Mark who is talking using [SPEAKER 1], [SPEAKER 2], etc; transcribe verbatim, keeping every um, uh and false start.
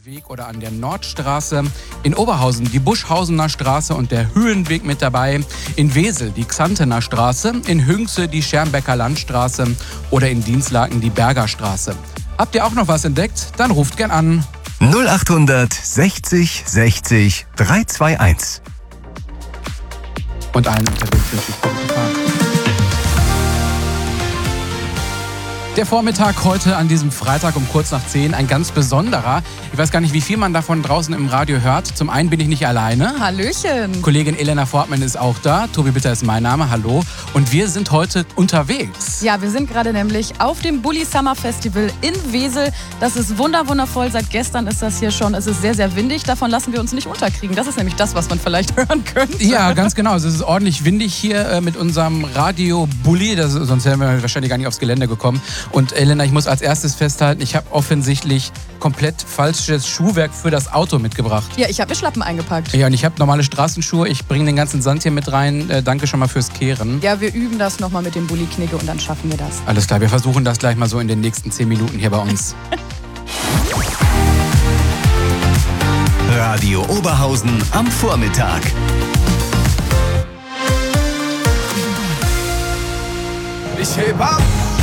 [SPEAKER 1] Weg oder an der Nordstraße. In Oberhausen die Buschhausener Straße und der Höhenweg mit dabei. In Wesel die Xantener Straße. In Hünxe die Schermbecker Landstraße. Oder in Dinslaken die Berger Straße. Habt ihr auch noch was entdeckt? Dann ruft gern an.
[SPEAKER 2] null achthundert sechzig sechzig dreihunderteinundzwanzig.
[SPEAKER 1] Und allen unterwegs wünsche ich gute Fahrt. Der Vormittag heute an diesem Freitag um kurz nach zehn, ein ganz besonderer. Ich weiß gar nicht, wie viel man davon draußen im Radio hört. Zum einen bin ich nicht alleine.
[SPEAKER 3] Hallöchen.
[SPEAKER 1] Kollegin Elena Fortmann ist auch da. Tobi Bitter ist mein Name. Hallo. Und wir sind heute unterwegs.
[SPEAKER 3] Ja, wir sind gerade nämlich auf dem Bulli Summer Festival in Wesel. Das ist wunderwundervoll. Seit gestern ist das hier schon. Es ist sehr, sehr windig. Davon lassen wir uns nicht unterkriegen. Das ist nämlich das, was man vielleicht hören könnte.
[SPEAKER 1] Ja, ganz genau. Also es ist ordentlich windig hier äh, mit unserem Radio-Bulli. Das, sonst wären wir wahrscheinlich gar nicht aufs Gelände gekommen. Und Elena, ich muss als erstes festhalten, ich habe offensichtlich komplett falsches Schuhwerk für das Auto mitgebracht.
[SPEAKER 3] Ja, ich habe mir Schlappen eingepackt.
[SPEAKER 1] Ja, und ich habe normale Straßenschuhe. Ich bringe den ganzen Sand hier mit rein. Äh, danke schon mal fürs Kehren.
[SPEAKER 3] Ja, wir üben das nochmal mit dem Bulli-Knigge und dann schaffen wir das.
[SPEAKER 1] Alles klar, wir versuchen das gleich mal so in den nächsten zehn Minuten hier bei uns.
[SPEAKER 2] Radio Oberhausen am Vormittag.
[SPEAKER 4] Ich heb ab.